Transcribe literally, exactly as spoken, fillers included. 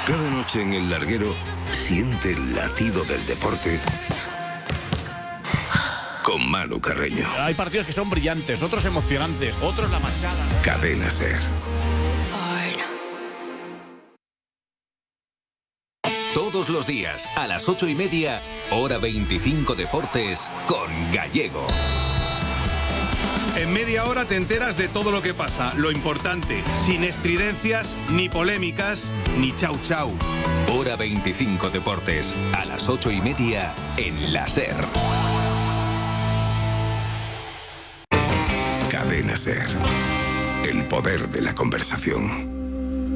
Cada noche en El Larguero, siente el latido del deporte con Manu Carreño. Hay partidos que son brillantes, otros emocionantes, otros la machada. Cadena SER. Todos los días, a las ocho y media, hora veinticinco Deportes, con Gallego. En media hora te enteras de todo lo que pasa, lo importante, sin estridencias, ni polémicas, ni chau chau. Hora veinticinco Deportes, a las ocho y media, en la SER. Cadena SER. El poder de la conversación.